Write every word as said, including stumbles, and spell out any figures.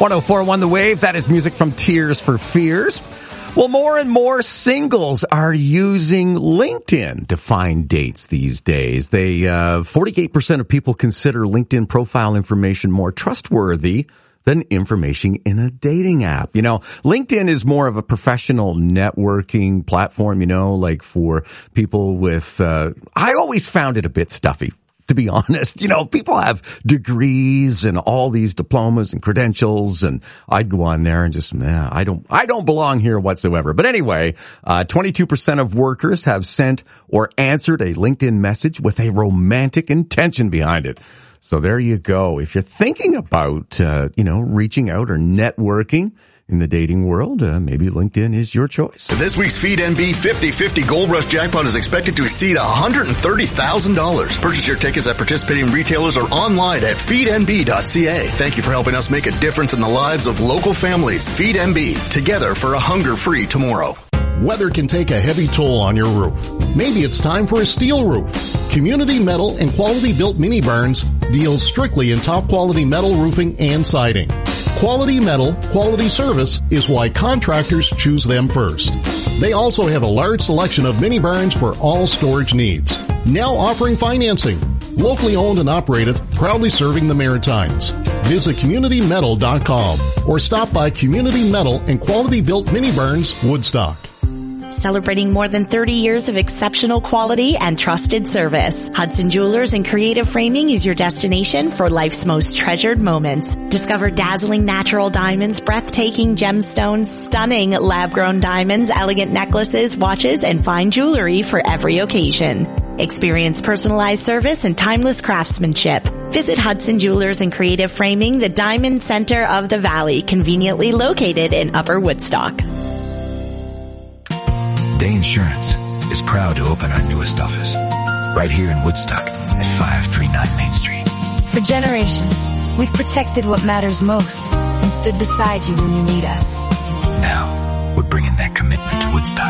one oh four point one The Wave, that is music from Tears for Fears. Well, more and more singles are using LinkedIn to find dates these days. They, uh, forty-eight percent of people consider LinkedIn profile information more trustworthy than information in a dating app. You know, LinkedIn is more of a professional networking platform, you know, like for people with, uh, I always found it a bit stuffy, to be honest. You know, people have degrees and all these diplomas and credentials, and I'd go on there and just, man, I don't, I don't belong here whatsoever. But anyway, uh, twenty-two percent of workers have sent or answered a LinkedIn message with a romantic intention behind it. So there you go. If you're thinking about, uh, you know, reaching out or networking in the dating world, uh, maybe LinkedIn is your choice. This week's Feed N B fifty fifty Gold Rush Jackpot is expected to exceed one hundred thirty thousand dollars. Purchase your tickets at participating retailers or online at feed n b dot c a. Thank you for helping us make a difference in the lives of local families. Feed N B, together for a hunger-free tomorrow. Weather can take a heavy toll on your roof. Maybe it's time for a steel roof. Community Metal and Quality Built Mini Barns deals strictly in top quality metal roofing and siding. Quality metal, quality service is why contractors choose them first. They also have a large selection of mini barns for all storage needs. Now offering financing. Locally owned and operated, proudly serving the Maritimes. Visit community metal dot com or stop by Community Metal and Quality Built Mini Barns, Woodstock. Celebrating more than thirty years of exceptional quality and trusted service. Hudson Jewelers and Creative Framing is your destination for life's most treasured moments. Discover dazzling natural diamonds, breathtaking gemstones, stunning lab-grown diamonds, elegant necklaces, watches, and fine jewelry for every occasion. Experience personalized service and timeless craftsmanship. Visit Hudson Jewelers and Creative Framing, the Diamond Center of the Valley, conveniently located in Upper Woodstock. Day Insurance is proud to open our newest office right here in Woodstock at five thirty-nine Main Street. For generations, we've protected what matters most and stood beside you when you need us. Now, we're bringing that commitment to Woodstock.